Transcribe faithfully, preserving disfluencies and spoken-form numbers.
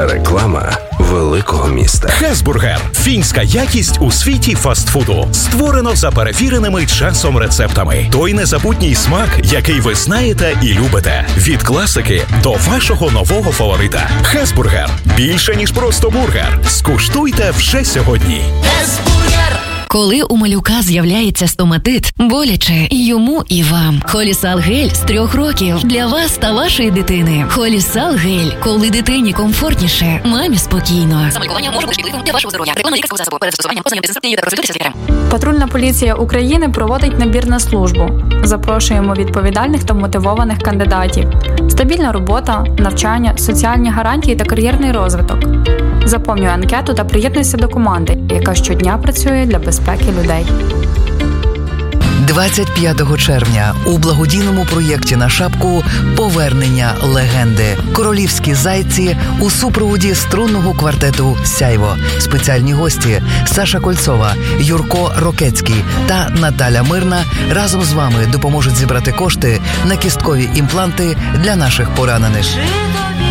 Реклама великого міста. Хесбургер. Фінська якість у світі фастфуду. Створено за перевіреними часом рецептами. Той незабутній смак, який ви знаєте і любите. Від класики до вашого нового фаворита. Хесбургер. Більше, ніж просто бургер. Скуштуйте вже сьогодні. Хесбургер. Коли у малюка з'являється стоматит, боляче і йому, і вам. Холісал гель з трьох років для вас та вашої дитини. Холісал гель. Коли дитині комфортніше, мамі спокійно. Самолікування може бути шкідливим для вашого здоров'я. Реклама лікарського засобу. Перед застосуванням ознайомтеся з статтею та консультуйтеся з лікарем. Патрульна поліція України проводить набір на службу. Запрошуємо відповідальних та мотивованих кандидатів. Стабільна робота, навчання, соціальні гарантії та кар'єрний розвиток. Заповнюй анкету та приєднуйся до команди, яка щодня працює для безпеки людей. двадцять п'ятого червня у благодійному проєкті на шапку «Повернення легенди». Королівські зайці у супроводі струнного квартету «Сяйво». Спеціальні гості Саша Кольцова, Юрко Рокецький та Наталя Мирна разом з вами допоможуть зібрати кошти на кісткові імпланти для наших поранених.